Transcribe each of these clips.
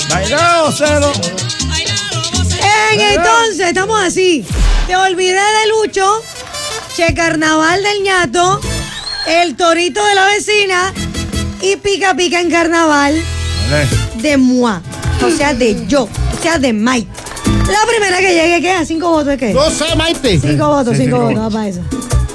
Bailado, cero. Entonces, estamos así. Te olvidé de Lucho, Che Carnaval del ñato, el torito de la vecina y pica pica en carnaval de moi. O sea, de yo. O sea, de Mike. La primera que llegue, ¿qué? ¿A 5 votos de qué? No sé, Maite. 5 votos, Sí, 5 cinco votos, va para eso.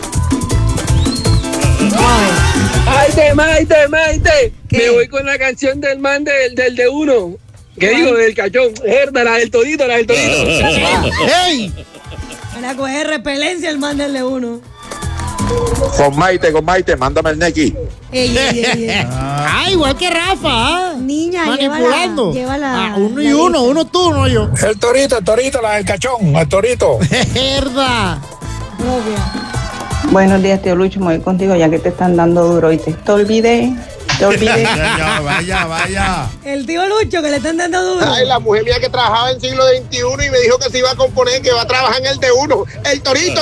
Maite. ¿Qué? Me voy con la canción del man del de uno. ¿Qué digo? Del cachón. Herda, la del todito. ¡Ey! Van a coger repelencia el man del de uno. Con Maite, mándame el Neki. Ey. Ah, igual que Rafa, ¿ah? Niña, manipulando. llévala. Uno y uno tú, no yo. El torito, la del cachón, el torito. Verdad. Propia. Buenos días, tío Lucho, me voy contigo ya que te están dando duro y te olvidé. Vaya. El tío Lucho que le están dando duro. Ay, la mujer mía que trabajaba en siglo XXI y me dijo que se iba a componer, que va a trabajar en el de uno. El torito.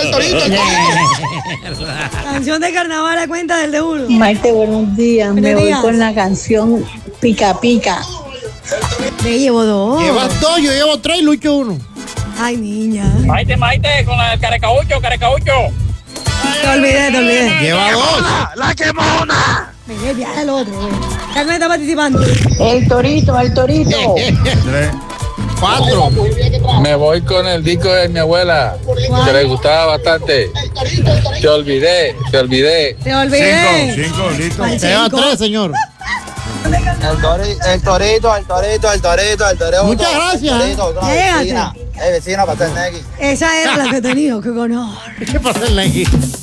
Canción de carnaval a cuenta del de uno. Maite, buenos días. Buenos Me voy días. con la canción Pica Pica. Me llevo 2. Llevas 2, yo llevo 3 y Lucho 1. Ay, niña. Maite, con la del carecaucho. Te olvidé. Lleva 2. ¡La quemona! Me viaje el otro, güey. Ya que me está participando. El torito. 3. 4. Me voy con el disco de mi abuela, que le gustaba bastante. Te olvidé. Te olvidé. 5, listo. Al Lleva cinco. 3, señor. El torito. Muchas gracias. Ya llegaste. Vecina, para hacer Neki. Esa era la que tenía, qué honor. ¿Qué pasa en la